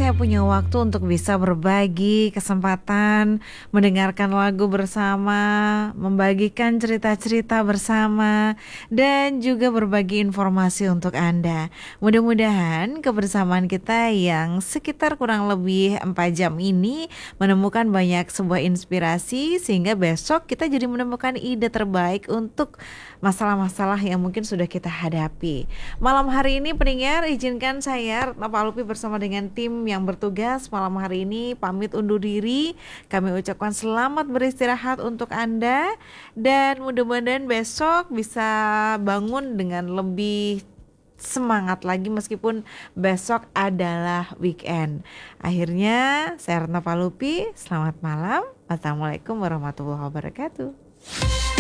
saya punya waktu untuk bisa berbagi kesempatan, mendengarkan lagu bersama, membagikan cerita-cerita bersama, dan juga berbagi informasi untuk Anda. Mudah-mudahan kebersamaan kita yang sekitar kurang lebih 4 jam ini menemukan banyak sebuah inspirasi sehingga besok kita jadi menemukan ide terbaik untuk masalah-masalah yang mungkin sudah kita hadapi. Malam hari ini pendengar, izinkan saya Retno Palupi bersama dengan tim yang bertugas malam hari ini pamit undur diri. Kami ucapkan selamat beristirahat untuk Anda dan mudah-mudahan besok bisa bangun dengan lebih semangat lagi meskipun besok adalah weekend. Akhirnya saya Retno Palupi, selamat malam. Assalamualaikum warahmatullahi wabarakatuh.